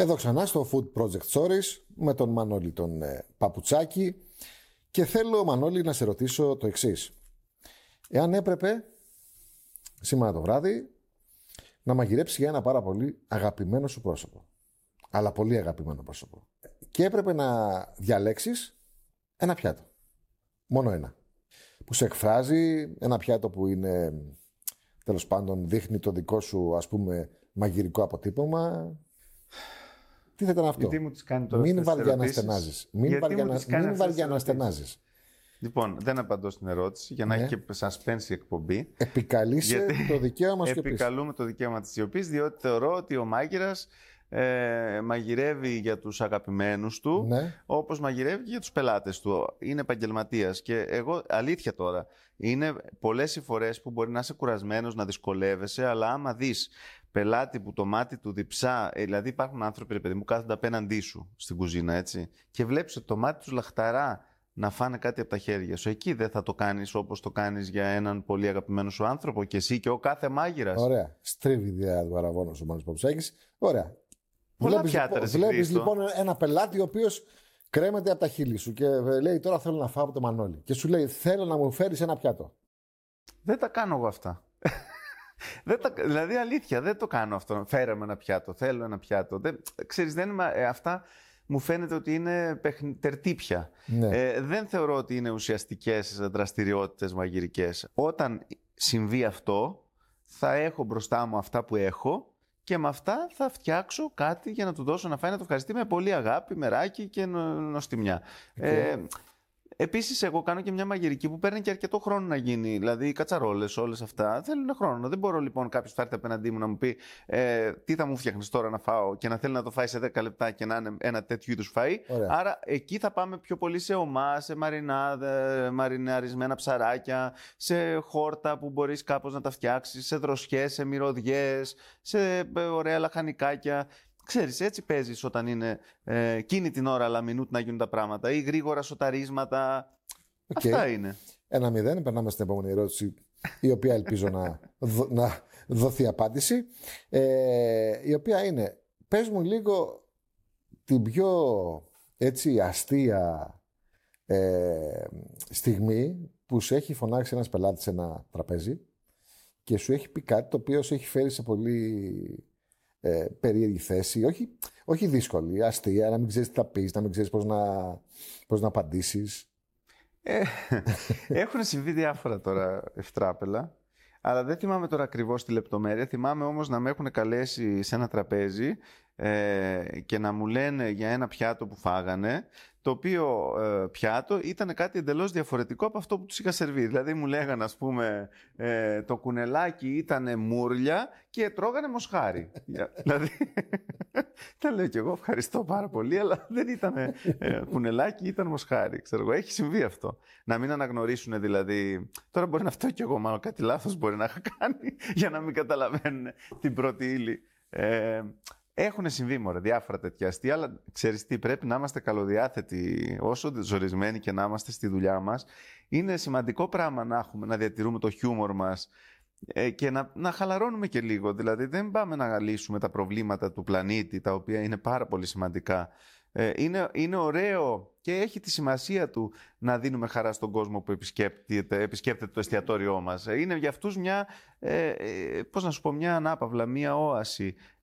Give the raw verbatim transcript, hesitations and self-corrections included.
Εδώ ξανά στο Food Project Stories με τον Μανώλη τον ε, Παπουτσάκη και θέλω, Μανώλη, να σε ρωτήσω το εξής. Εάν έπρεπε σήμερα το βράδυ να μαγειρέψεις για ένα πάρα πολύ αγαπημένο σου πρόσωπο, αλλά πολύ αγαπημένο πρόσωπο, και έπρεπε να διαλέξεις ένα πιάτο, μόνο ένα, που σε εκφράζει, ένα πιάτο που είναι, τέλος πάντων, δείχνει το δικό σου, ας πούμε, μαγειρικό αποτύπωμα. Τι θα ήταν αυτό? Γιατί μου τις κάνει τώρα Μην βαριά να στενάζεις. Μην βαριά να, μην βαριά να στενάζεις. Λοιπόν, δεν απαντώ στην ερώτηση για να Ναι. έχει και suspense η εκπομπή. Επικαλείσαι Γιατί το δικαίωμα σιωπής. Επικαλούμε το δικαίωμα της σιωπής, διότι θεωρώ ότι ο μάγειρας ε, μαγειρεύει για τους αγαπημένους του, Ναι. όπως μαγειρεύει και για τους πελάτες του. Είναι επαγγελματίας. Και εγώ, αλήθεια τώρα, είναι πολλές οι φορές που μπορεί να είσαι κουρασμένος, να δυσκολεύεσαι, αλλά άμα δεις πελάτη που το μάτι του διψά, ε, δηλαδή υπάρχουν άνθρωποι, ρε παιδί μου, κάθονται απέναντί σου στην κουζίνα, έτσι, και βλέπεις ότι το μάτι τους λαχταρά να φάνε κάτι από τα χέρια σου. Εκεί δεν θα το κάνεις όπως το κάνεις για έναν πολύ αγαπημένο σου άνθρωπο, και εσύ και ο κάθε μάγειρας. Ωραία. Στρίβει ιδέα του αραβώνος ο Μάνος Παπουτσάκης. Ωραία. Πολλά Βλέπεις, πιάτα, ρε, βλέπεις Χρήστο. λοιπόν ένα πελάτη ο οποίος κρέμεται από τα χείλη σου και λέει: τώρα θέλω να φάω από το Μανώλη. Και σου λέει: θέλω να μου φέρεις ένα πιάτο. Δεν τα κάνω εγώ αυτά. δεν τα, δηλαδή, αλήθεια, δεν το κάνω αυτό. Φέραμε ένα πιάτο, θέλω ένα πιάτο. Δεν, ξέρεις, δεν είμαι, ε, αυτά μου φαίνεται ότι είναι παιχνι, τερτύπια. Ναι. Ε, δεν θεωρώ ότι είναι ουσιαστικές δραστηριότητες μαγειρικές. Όταν συμβεί αυτό, θα έχω μπροστά μου αυτά που έχω και με αυτά θα φτιάξω κάτι για να του δώσω να φάει, να το ευχαριστεί με πολύ αγάπη, μεράκι και νο, νοστιμιά. Okay. Ε, Επίσης, εγώ κάνω και μια μαγειρική που παίρνει και αρκετό χρόνο να γίνει. Δηλαδή, οι κατσαρόλες, όλες αυτά θέλουν χρόνο. Δεν μπορώ λοιπόν κάποιος θα έρθει απέναντί μου να μου πει ε, τι θα μου φτιάχνεις τώρα να φάω, και να θέλει να το φάει σε δέκα λεπτά και να είναι ένα τέτοιου είδους φαΐ. Ωραία. Άρα, εκεί θα πάμε πιο πολύ σε ομά, σε μαρινάδε, μαριναρισμένα ψαράκια, σε χόρτα που μπορείς κάπως να τα φτιάξεις, σε δροσιές, σε μυρωδιές, σε ε, ωραία λαχανικάκια. Ξέρεις, έτσι παίζεις όταν είναι ε, εκείνη την ώρα λαμινούτ να γίνουν τα πράγματα, ή γρήγορα σοταρίσματα. Okay. Αυτά είναι. Ένα μηδέν, περνάμε στην επόμενη ερώτηση, η οποία ελπίζω να, δο, να δοθεί απάντηση. Ε, η οποία είναι, πες μου λίγο την πιο έτσι αστεία ε, στιγμή που σου έχει φωνάξει ένας πελάτης σε ένα τραπέζι και σου έχει πει κάτι το οποίο σου έχει φέρει σε πολύ ε, περίεργη θέση, όχι, όχι δύσκολη, αστεία, να μην ξέρεις τι θα πεις, να μην ξέρεις πώς να, πώς να απαντήσεις. Ε, έχουν συμβεί διάφορα τώρα ευτράπελα, αλλά δεν θυμάμαι τώρα ακριβώς τη λεπτομέρεια. Θυμάμαι όμως να με έχουν καλέσει σε ένα τραπέζι ε, και να μου λένε για ένα πιάτο που φάγανε, το οποίο ε, πιάτο ήταν κάτι εντελώς διαφορετικό από αυτό που τους είχα σερβί. Δηλαδή μου λέγανε, ας πούμε, ε, το κουνελάκι ήταν μούρλια και τρώγανε μοσχάρι. Δηλαδή, τα λέω κι εγώ, ευχαριστώ πάρα πολύ, αλλά δεν ήταν ε, κουνελάκι, ήταν μοσχάρι. Ξέρω εγώ, έχει συμβεί αυτό. Να μην αναγνωρίσουν δηλαδή. Τώρα μπορεί να φταίω κι εγώ, μάλλον κάτι λάθος μπορεί να είχα κάνει για να μην καταλαβαίνουν την πρώτη ύλη. Ε, Έχουν συμβεί, μωρέ, διάφορα τέτοια αστεία, αλλά ξέρεις τι, πρέπει να είμαστε καλοδιάθετοι, όσο ζορισμένοι και να είμαστε στη δουλειά μας. Είναι σημαντικό πράγμα να, έχουμε, να διατηρούμε το χιούμορ μας ε, και να, να χαλαρώνουμε και λίγο. Δηλαδή δεν πάμε να λύσουμε τα προβλήματα του πλανήτη, τα οποία είναι πάρα πολύ σημαντικά. Ε, είναι, είναι ωραίο και έχει τη σημασία του να δίνουμε χαρά στον κόσμο που επισκέπτεται, επισκέπτεται το εστιατόριό μας. Είναι για αυτούς μια, ε, ε, πώς να σου πω, μια ανάπαυλα, μια όαση.